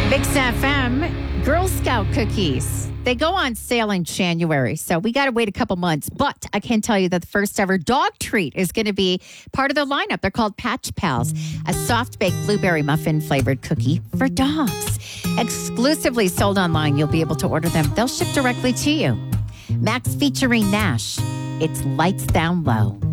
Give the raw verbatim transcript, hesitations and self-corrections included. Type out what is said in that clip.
Mix F M, Girl Scout cookies. They go on sale in January, so we got to wait a couple months. But I can tell you that the first ever dog treat is going to be part of the lineup. They're called Patch Pals, a soft-baked blueberry muffin flavored cookie for dogs. Exclusively sold online, you'll be able to order them. They'll ship directly to you. Max featuring Nash. It's Lights Down Low.